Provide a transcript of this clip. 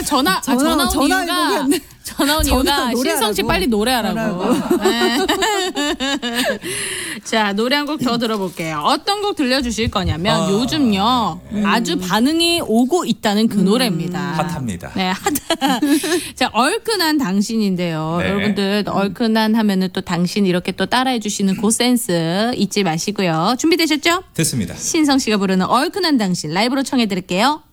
제가 전화 온 이유가 신성 씨 빨리 노래하라고. 네. 자, 노래 한 곡 더 들어볼게요. 어떤 곡 들려주실 거냐면 요즘요 아주 반응이 오고 있다는 그 노래입니다. 핫합니다. 네, 핫하. 자, 얼큰한 당신인데요. 네. 여러분들 얼큰한 하면은 또 당신 이렇게 또 따라해 주시는 그 센스 잊지 마시고요. 준비되셨죠? 됐습니다. 신성 씨가 부르는 얼큰한 당신 라이브로 청해 드릴게요.